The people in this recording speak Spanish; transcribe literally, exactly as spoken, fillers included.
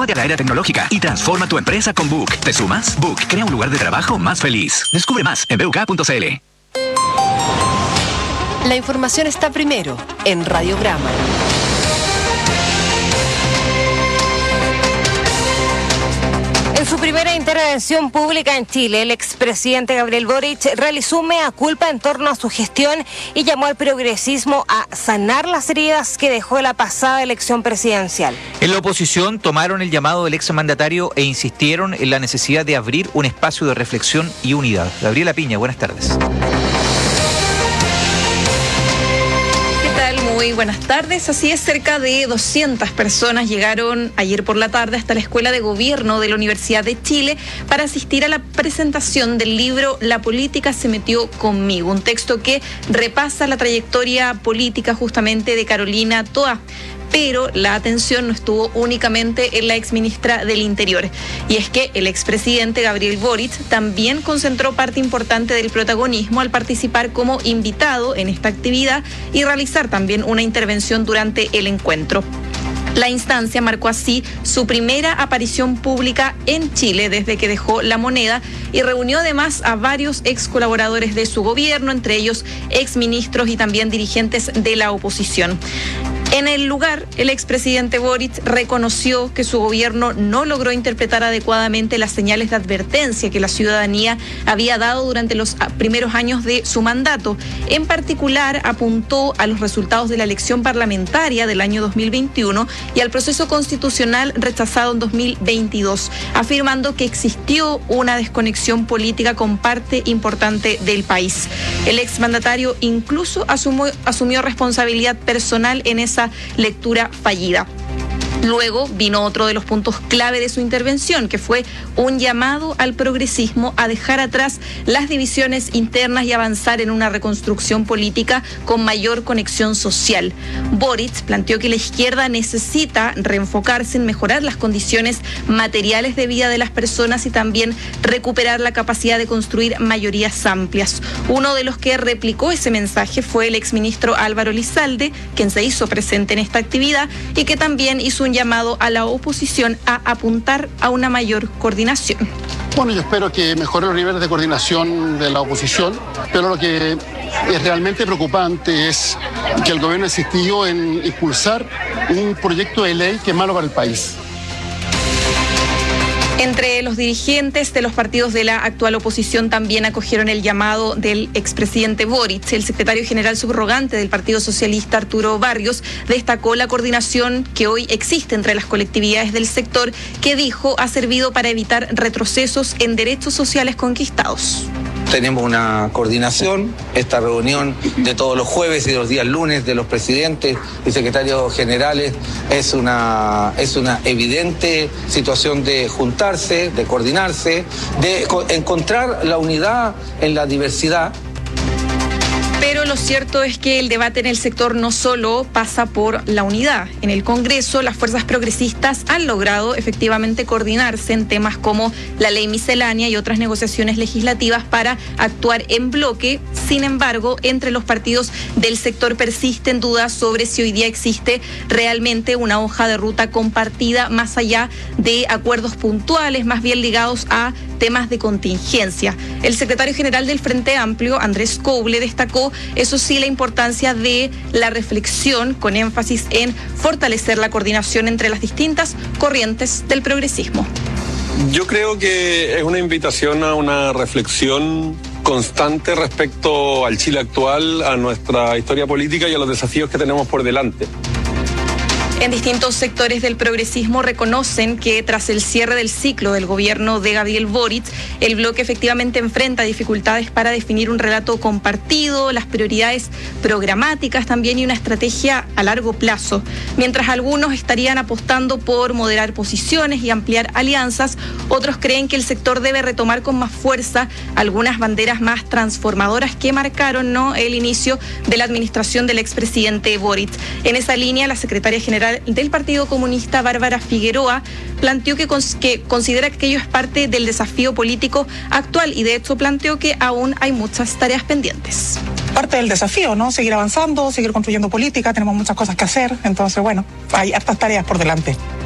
Súmate a la era tecnológica y transforma tu empresa con Book. ¿Te sumas? Book crea un lugar de trabajo más feliz. Descubre más en b u k punto c l. La información está primero en Radiograma. En su primera intervención pública en Chile, el expresidente Gabriel Boric realizó un mea culpa en torno a su gestión y llamó al progresismo a sanar las heridas que dejó la pasada elección presidencial. En la oposición tomaron el llamado del exmandatario e insistieron en la necesidad de abrir un espacio de reflexión y unidad. Gabriela Piña, buenas tardes. Muy buenas tardes. Así es, cerca de doscientas personas llegaron ayer por la tarde hasta la Escuela de Gobierno de la Universidad de Chile para asistir a la presentación del libro La política se metió conmigo, un texto que repasa la trayectoria política justamente de Carolina Toá. Pero la atención no estuvo únicamente en la exministra del Interior. Y es que el expresidente Gabriel Boric también concentró parte importante del protagonismo al participar como invitado en esta actividad y realizar también una intervención durante el encuentro. La instancia marcó así su primera aparición pública en Chile desde que dejó La Moneda y reunió además a varios ex colaboradores de su gobierno, entre ellos exministros y también dirigentes de la oposición. En el lugar, el expresidente Boric reconoció que su gobierno no logró interpretar adecuadamente las señales de advertencia que la ciudadanía había dado durante los primeros años de su mandato. En particular, apuntó a los resultados de la elección parlamentaria del año dos mil veintiuno y al proceso constitucional rechazado en dos mil veintidós, afirmando que existió una desconexión política con parte importante del país. El exmandatario incluso asumió, asumió responsabilidad personal en esa lectura fallida. Luego vino otro de los puntos clave de su intervención, que fue un llamado al progresismo a dejar atrás las divisiones internas y avanzar en una reconstrucción política con mayor conexión social. Boric planteó que la izquierda necesita reenfocarse en mejorar las condiciones materiales de vida de las personas y también recuperar la capacidad de construir mayorías amplias. Uno de los que replicó ese mensaje fue el exministro Álvaro Elizalde, quien se hizo presente en esta actividad y que también hizo un llamado a la oposición a apuntar a una mayor coordinación. Bueno, yo espero que mejore los niveles de coordinación de la oposición, pero lo que es realmente preocupante es que el gobierno insistió en impulsar un proyecto de ley que es malo para el país. Entre los dirigentes de los partidos de la actual oposición también acogieron el llamado del expresidente Boric. El secretario general subrogante del Partido Socialista, Arturo Barrios, destacó la coordinación que hoy existe entre las colectividades del sector, que dijo ha servido para evitar retrocesos en derechos sociales conquistados. Tenemos una coordinación, esta reunión de todos los jueves y de los días lunes de los presidentes y secretarios generales es una, es una evidente situación de juntarse, de coordinarse, de encontrar la unidad en la diversidad. Pero lo cierto es que el debate en el sector no solo pasa por la unidad. En el Congreso, las fuerzas progresistas han logrado efectivamente coordinarse en temas como la ley miscelánea y otras negociaciones legislativas para actuar en bloque. Sin embargo, entre los partidos del sector persisten dudas sobre si hoy día existe realmente una hoja de ruta compartida más allá de acuerdos puntuales, más bien ligados a temas de contingencia. El secretario general del Frente Amplio, Andrés Couble, destacó, eso sí, la importancia de la reflexión con énfasis en fortalecer la coordinación entre las distintas corrientes del progresismo. Yo creo que es una invitación a una reflexión constante respecto al Chile actual, a nuestra historia política y a los desafíos que tenemos por delante. En distintos sectores del progresismo reconocen que tras el cierre del ciclo del gobierno de Gabriel Boric, el bloque efectivamente enfrenta dificultades para definir un relato compartido, las prioridades programáticas también y una estrategia a largo plazo. Mientras algunos estarían apostando por moderar posiciones y ampliar alianzas, otros creen que el sector debe retomar con más fuerza algunas banderas más transformadoras que marcaron, ¿no?, el inicio de la administración del expresidente Boric. En esa línea, la secretaria general del Partido Comunista, Bárbara Figueroa, planteó que, cons- que considera que ello es parte del desafío político actual y de hecho planteó que aún hay muchas tareas pendientes. Parte del desafío, ¿no? Seguir avanzando, seguir construyendo política, tenemos muchas cosas que hacer, entonces bueno, hay hartas tareas por delante.